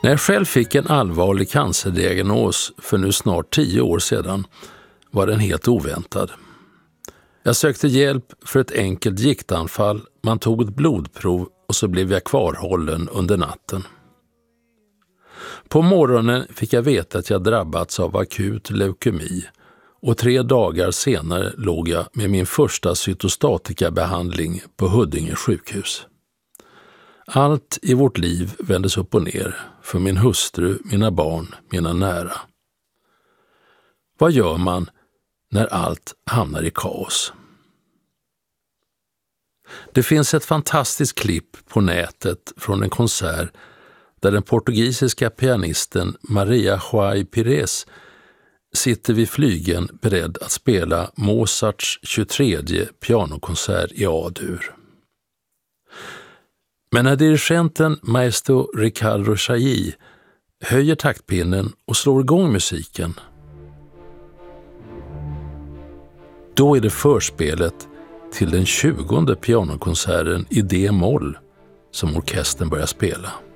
När jag själv fick en allvarlig cancerdiagnos för nu snart 10 år sedan var den helt oväntad. Jag sökte hjälp för ett enkelt giktanfall, man tog ett blodprov och så blev jag kvarhållen under natten. På morgonen fick jag veta att jag drabbats av akut leukemi och 3 dagar senare låg jag med min första cytostatikabehandling på Huddinge sjukhus. Allt i vårt liv vändes upp och ner för min hustru, mina barn, mina nära. Vad gör man när allt hamnar i kaos? Det finns ett fantastiskt klipp på nätet från en konsert där den portugisiska pianisten Maria João Pires sitter vid flygeln beredd att spela Mozarts 23:e pianokonsert i A-dur. Men när dirigenten maestro Ricardo Chailly höjer taktpinnen och slår igång musiken, då är det förspelet till den 20:e pianokonserten i D-moll som orkestern börjar spela.